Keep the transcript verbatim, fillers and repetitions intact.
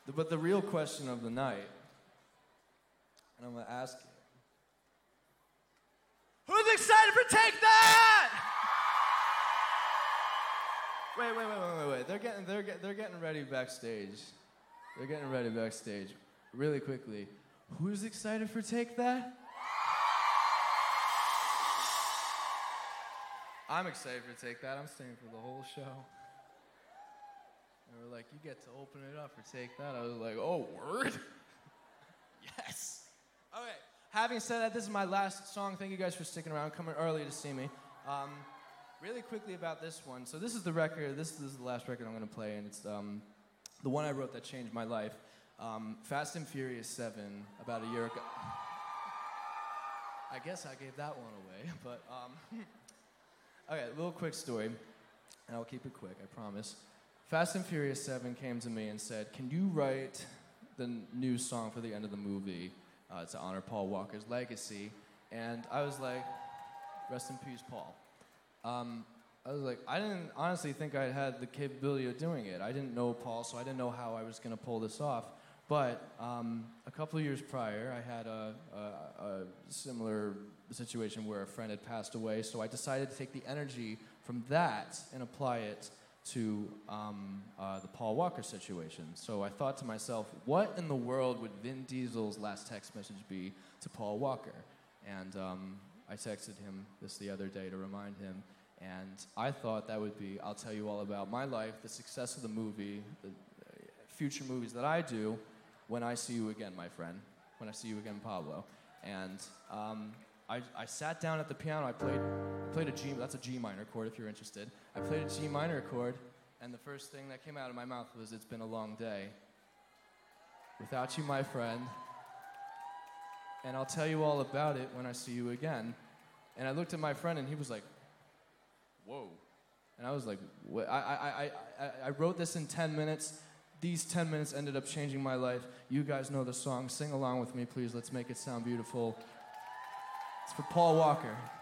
But the real question of the night, and I'm gonna ask you, who's excited for Take That? Wait, wait, wait, wait, wait, wait. They're getting, they're, get, they're getting ready backstage. They're getting ready backstage. Really quickly, who's excited for Take That? I'm excited for Take That. I'm staying for the whole show. They were like, you get to open it up for Take That. I was like, oh, word? Yes. Okay, having said that, this is my last song. Thank you guys for sticking around, coming early to see me. Um, really quickly about this one. So this is the record, this, this is the last record I'm going to play, and it's um, the one I wrote that changed my life. Um, Fast and Furious seven, about a year ago. I guess I gave that one away, but... Um, okay, a little quick story, and I'll keep it quick, I promise. Fast and Furious seven came to me and said, can you write the new song for the end of the movie uh, to honor Paul Walker's legacy? And I was like, rest in peace, Paul. Um, I was like, I didn't honestly think I had the capability of doing it. I didn't know Paul, so I didn't know how I was going to pull this off. But um, a couple of years prior, I had a, a, a similar situation where a friend had passed away, so I decided to take the energy from that and apply it to um, uh, the Paul Walker situation. So I thought to myself, what in the world would Vin Diesel's last text message be to Paul Walker? And um, I texted him this the other day to remind him, and I thought that would be, I'll tell you all about my life, the success of the movie, the uh, future movies that I do, when I see you again, my friend, when I see you again, Pablo. And um, I, I sat down at the piano, I played, played a G, that's a G minor chord if you're interested. I played a G minor chord, and the first thing that came out of my mouth was, it's been a long day. Without you, my friend. And I'll tell you all about it when I see you again. And I looked at my friend, and he was like, whoa. And I was like, what? I, I, I, I, I wrote this in ten minutes. These ten minutes ended up changing my life. You guys know the song. Sing along with me, please. Let's make it sound beautiful. It's for Paul Walker.